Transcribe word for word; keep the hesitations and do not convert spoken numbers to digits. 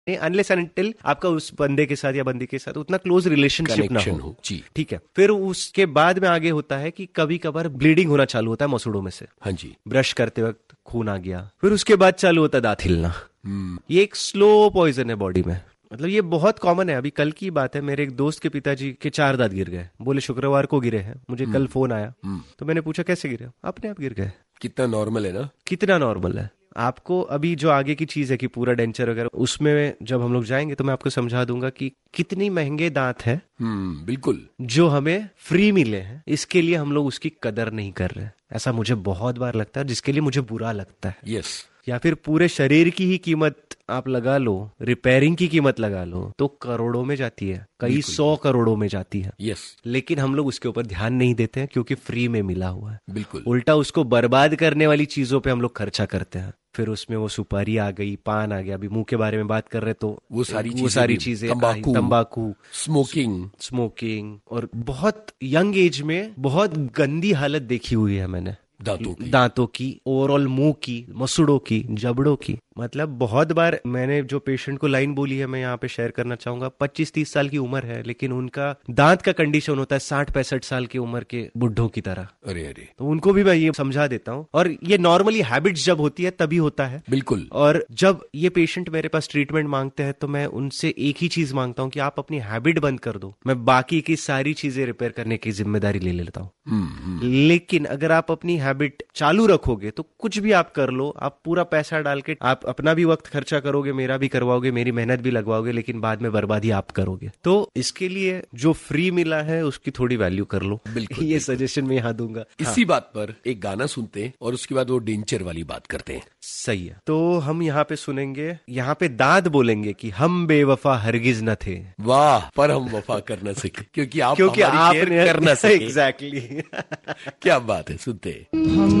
Unless and until आपका उस बंदे के साथ या बंदी के साथ उतना क्लोज रिलेशनशिप ना हो। जी ठीक है। फिर उसके बाद में आगे होता है कि कभी कभार ब्लीडिंग होना चालू होता है मसूड़ों में से। हाँ जी। ब्रश करते वक्त खून आ गया, फिर उसके बाद चालू होता है दांत हिलना। ये एक स्लो पॉइजन है बॉडी में। मतलब ये बहुत कॉमन है। अभी कल की बात है, मेरे एक दोस्त के पिताजी के चार दांत गिर गए। बोले शुक्रवार को गिरे हैं। मुझे कल फोन आया तो मैंने पूछा कैसे गिरे? अपने आप गिर गए। कितना नॉर्मल है ना, कितना नॉर्मल है। आपको अभी जो आगे की चीज है कि पूरा डेंचर वगैरह, उसमें जब हम लोग जाएंगे तो मैं आपको समझा दूंगा कि कितनी महंगे दांत है। हम्म बिल्कुल। जो हमें फ्री मिले हैं, इसके लिए हम लोग उसकी कदर नहीं कर रहे। ऐसा मुझे बहुत बार लगता है, जिसके लिए मुझे बुरा लगता है। यस। या फिर पूरे शरीर की ही कीमत आप लगा लो, रिपेयरिंग की कीमत लगा लो तो करोड़ों में जाती है, कई सौ करोड़ों में जाती है। यस। लेकिन हम लोग उसके ऊपर ध्यान नहीं देते हैं क्योंकि फ्री में मिला हुआ है। बिल्कुल। उल्टा उसको बर्बाद करने वाली चीजों पे हम लोग खर्चा करते हैं। फिर उसमें वो सुपारी आ गई, पान आ गया, अभी मुंह के बारे में बात कर रहे तो वो सारी वो सारी चीजें, तंबाकू, तंबाकू, स्मोकिंग स्मोकिंग और बहुत यंग एज में बहुत गंदी हालत देखी हुई है मैंने दांतों की, दांतों की, ओवरऑल मुंह की, मसूड़ों की, जबड़ों की। मतलब बहुत बार मैंने जो पेशेंट को लाइन बोली है, मैं यहाँ पे शेयर करना चाहूंगा। पच्चीस तीस साल की उम्र है लेकिन उनका दांत का कंडीशन होता है साठ पैंसठ साल की उम्र के बुढ़ों की तरह। अरे अरे। तो उनको भी मैं ये समझा देता हूँ। और ये नॉर्मली हैबिट्स जब होती है तभी होता है। बिल्कुल। और जब ये पेशेंट मेरे पास ट्रीटमेंट मांगते हैं तो मैं उनसे एक ही चीज मांगता हूँ कि आप अपनी हैबिट बंद कर दो, मैं बाकी की सारी चीजें रिपेयर करने की जिम्मेदारी ले लेता हूँ। लेकिन अगर आप अपनी हैबिट चालू रखोगे तो कुछ भी आप कर लो, आप पूरा पैसा डाल के आप अपना भी वक्त खर्चा करोगे, मेरा भी करवाओगे, मेरी मेहनत भी लगवाओगे, लेकिन बाद में बर्बादी आप करोगे। तो इसके लिए जो फ्री मिला है उसकी थोड़ी वैल्यू कर लो। बिल्कुल। ये सजेशन मैं यहाँ दूंगा। इसी हाँ। बात पर एक गाना सुनते हैं और उसके बाद वो डेंचर वाली बात करते हैं। सही है। तो हम यहाँ पे सुनेंगे, यहाँ पे दांत बोलेंगे कि हम बेवफा हरगिज न थे। वाह। पर हम वफा कर न सके क्योंकि आप क्योंकि आपने कर न सके। एग्जैक्टली। क्या बात है, सुनते हैं।